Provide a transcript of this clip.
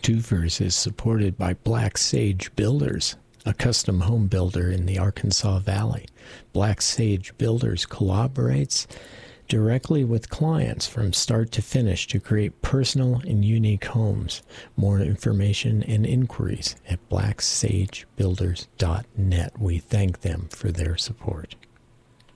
Twofer's is supported by Black Sage Builders, a custom home builder in the Arkansas Valley. Black Sage Builders collaborates directly with clients from start to finish to create personal and unique homes. More information and inquiries at blacksagebuilders.net. We thank them for their support.